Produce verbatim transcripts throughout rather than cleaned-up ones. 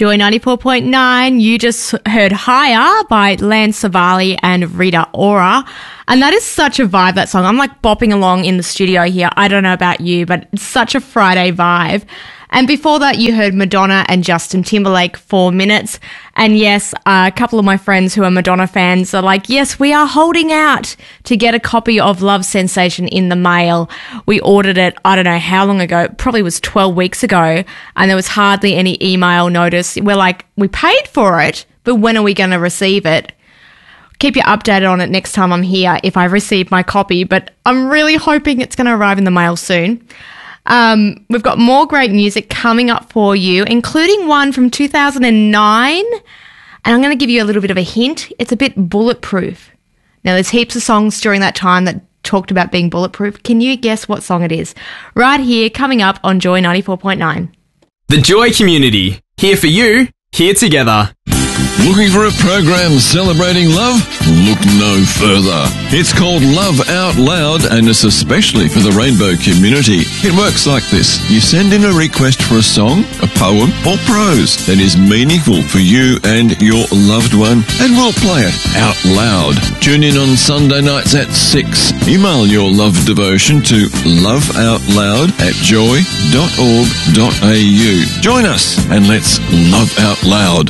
Joy ninety-four point nine, you just heard Higher by Lance Savali and Rita Ora. And that is such a vibe, that song. I'm like bopping along in the studio here. I don't know about you, but it's such a Friday vibe. And before that, you heard Madonna and Justin Timberlake, Four Minutes. And yes, uh, a couple of my friends who are Madonna fans are like, yes, we are holding out to get a copy of Love Sensation in the mail. We ordered it, I don't know how long ago, it probably was twelve weeks ago, and there was hardly any email notice. We're like, we paid for it, but when are we going to receive it? Keep you updated on it next time I'm here if I receive my copy, but I'm really hoping it's going to arrive in the mail soon. Um, we've got more great music coming up for you, including one from two thousand nine. And I'm going to give you a little bit of a hint. It's a bit bulletproof. Now, there's heaps of songs during that time that talked about being bulletproof. Can you guess what song it is? Right here, coming up on Joy ninety-four point nine. The Joy Community. Here for you, here together. Looking for a program celebrating love? Look no further. It's called Love Out Loud, and it's especially for the rainbow community. It works like this. You send in a request for a song, a poem, or prose that is meaningful for you and your loved one, and we'll play it out loud. Tune in on Sunday nights at six. Email your love devotion to loveoutloud at joy dot org dot a u. Join us and let's love out loud.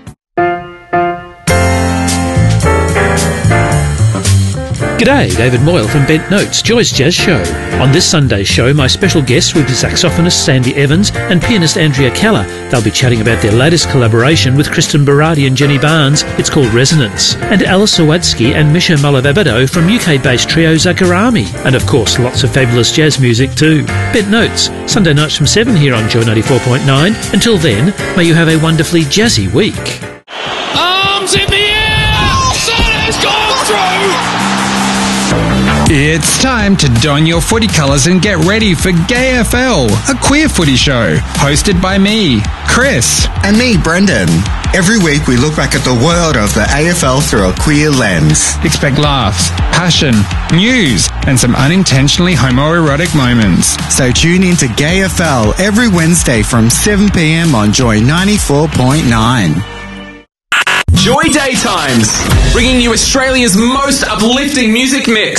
G'day, David Moyle from Bent Notes, Joy's Jazz Show. On this Sunday's show, my special guests will be saxophonist Sandy Evans and pianist Andrea Keller. They'll be chatting about their latest collaboration with Kristen Berardi and Jenny Barnes. It's called Resonance. And Alice Sawadsky and Misha Malavabado from U K-based trio Zakarami. And of course, lots of fabulous jazz music too. Bent Notes, Sunday nights from seven here on Joy ninety-four point nine. Until then, may you have a wonderfully jazzy week. Arms in the air! Oh, Sonny's gone through! It's time to don your footy colours and get ready for Gay F L, a queer footy show, hosted by me, Chris. And me, Brendan. Every week we look back at the world of the A F L through a queer lens. Expect laughs, passion, news, and some unintentionally homoerotic moments. So tune in to Gay F L every Wednesday from seven p.m. on Joy ninety-four point nine. Joy Daytimes, bringing you Australia's most uplifting music mix.